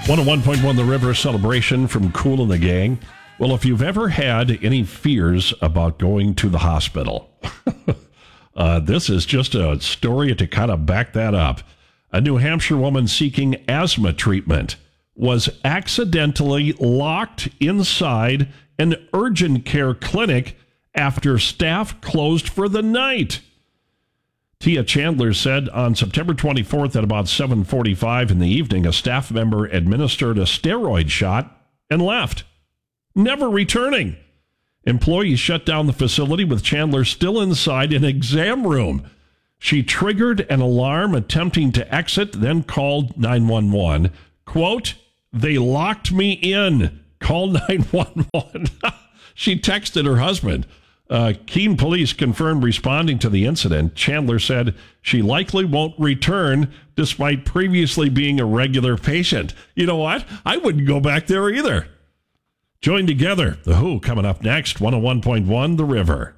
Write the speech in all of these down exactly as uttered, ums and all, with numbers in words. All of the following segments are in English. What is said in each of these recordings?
one oh one point one The River celebration from Kool and the Gang. Well, if you've ever had any fears about going to the hospital, uh, this is just a story to kind of back that up. A New Hampshire woman seeking asthma treatment was accidentally locked inside an urgent care clinic after staff closed for the night. Tia Chandler said on September twenty-fourth at about seven forty-five in the evening, a staff member administered a steroid shot and left, never returning. Employees shut down the facility with Chandler still inside an exam room. She triggered an alarm attempting to exit, then called nine one one. Quote, "They locked me in. Call nine one one." She texted her husband. Uh, Keene police confirmed responding to the incident. Chandler said she likely won't return despite previously being a regular patient. You know what? I wouldn't go back there either. Join together. The Who coming up next. one oh one point one The River.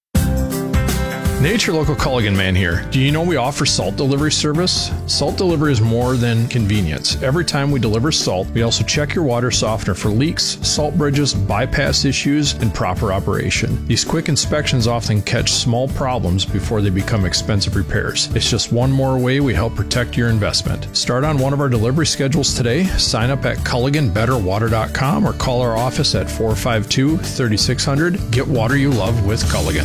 Nature Local Culligan Man here. Do you know we offer salt delivery service? Salt delivery is more than convenience. Every time we deliver salt, we also check your water softener for leaks, salt bridges, bypass issues, and proper operation. These quick inspections often catch small problems before they become expensive repairs. It's just one more way we help protect your investment. Start on one of our delivery schedules today. Sign up at Culligan Better Water dot com or call our office at four five two, three six zero zero. Get water you love with Culligan.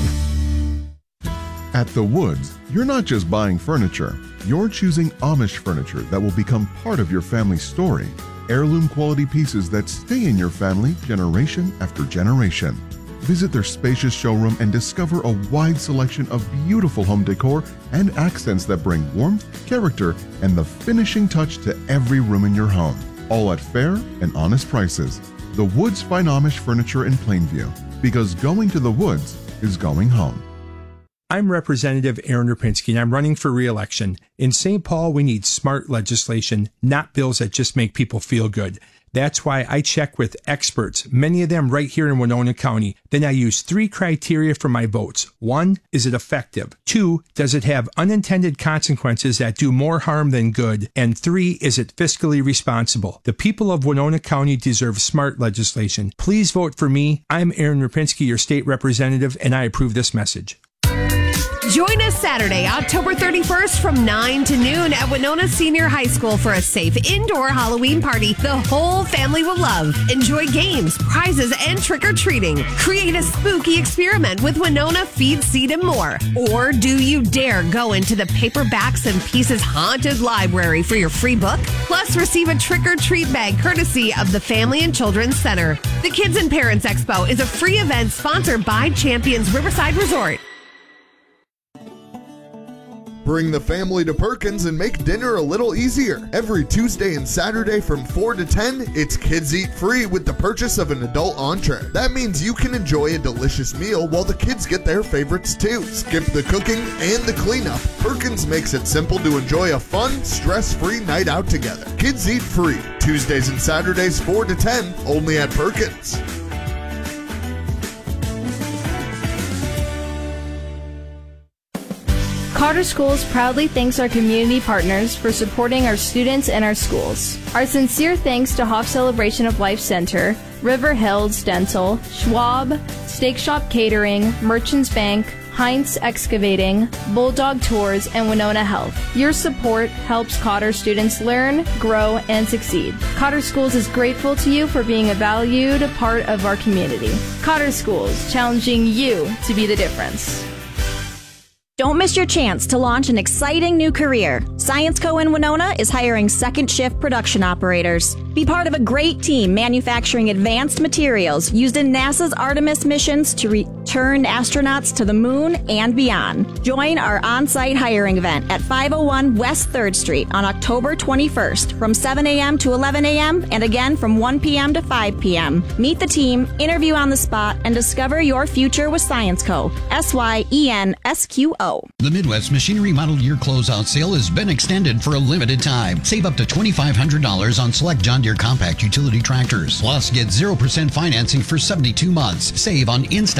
At The Woods, you're not just buying furniture. You're choosing Amish furniture that will become part of your family's story. Heirloom quality pieces that stay in your family generation after generation. Visit their spacious showroom and discover a wide selection of beautiful home decor and accents that bring warmth, character, and the finishing touch to every room in your home. All at fair and honest prices. The Woods Fine Amish Furniture in Plainview. Because going to The Woods is going home. I'm Representative Aaron Rapinski, and I'm running for re-election. In Saint Paul, we need smart legislation, not bills that just make people feel good. That's why I check with experts, many of them right here in Winona County. Then I use three criteria for my votes. One, is it effective? Two, does it have unintended consequences that do more harm than good? And three, is it fiscally responsible? The people of Winona County deserve smart legislation. Please vote for me. I'm Aaron Rapinski, your state representative, and I approve this message. Join us Saturday, October thirty-first from nine to noon at Winona Senior High School for a safe indoor Halloween party the whole family will love. Enjoy games, prizes, and trick-or-treating. Create a spooky experiment with Winona Feed, Seed, and more. Or do you dare go into the Paperbacks and Pieces Haunted Library for your free book? Plus, receive a trick-or-treat bag courtesy of the Family and Children's Center. The Kids and Parents Expo is a free event sponsored by Champions Riverside Resort. Bring the family to Perkins and make dinner a little easier. Every Tuesday and Saturday from four to ten, it's Kids Eat Free with the purchase of an adult entree. That means you can enjoy a delicious meal while the kids get their favorites too. Skip the cooking and the cleanup. Perkins makes it simple to enjoy a fun, stress-free night out together. Kids Eat Free, Tuesdays and Saturdays four to ten, only at Perkins. Carter Schools proudly thanks our community partners for supporting our students and our schools. Our sincere thanks to Hoff Celebration of Life Center, River Hills Dental, Schwab, Steak Shop Catering, Merchants Bank, Heinz Excavating, Bulldog Tours, and Winona Health. Your support helps Cotter students learn, grow, and succeed. Cotter Schools is grateful to you for being a valued part of our community. Cotter Schools, challenging you to be the difference. Don't miss your chance to launch an exciting new career. ScienceCo in Winona is hiring second shift production operators. Be part of a great team manufacturing advanced materials used in NASA's Artemis missions to return astronauts to the moon and beyond. Join our on-site hiring event at five oh one West third Street on October twenty-first from seven a.m. to eleven a.m. and again from one p.m. to five p.m. Meet the team, interview on the spot, and discover your future with ScienceCo. S Y E N S Q O. The Midwest Machinery Model Year Closeout Sale has been extended for a limited time. Save up to twenty-five hundred dollars on select John Deere compact utility tractors. Plus, get zero percent financing for seventy-two months. Save on in-stock ten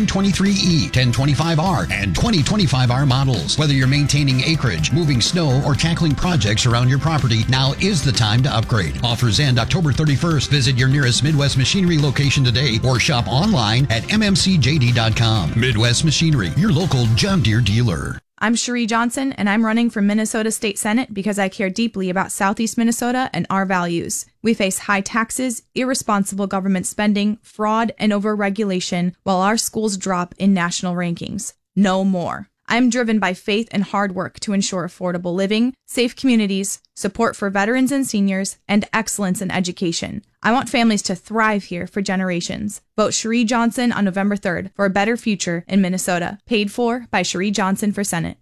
ten twenty-three E, ten twenty-five R, and twenty twenty-five R models. Whether you're maintaining acreage, moving snow, or tackling projects around your property, now is the time to upgrade. Offers end October thirty-first. Visit your nearest Midwest Machinery location today or shop online at m m c j d dot com. Midwest Machinery, your local John Deere dealer. I'm Cherie Johnson, and I'm running for Minnesota State Senate because I care deeply about Southeast Minnesota and our values. We face high taxes, irresponsible government spending, fraud, and overregulation, while our schools drop in national rankings. No more. I'm driven by faith and hard work to ensure affordable living, safe communities, support for veterans and seniors, and excellence in education. I want families to thrive here for generations. Vote Cherie Johnson on November third for a better future in Minnesota. Paid for by Cherie Johnson for Senate.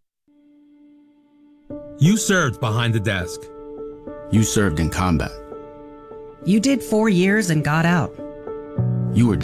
You served behind the desk. You served in combat. You did four years and got out. You were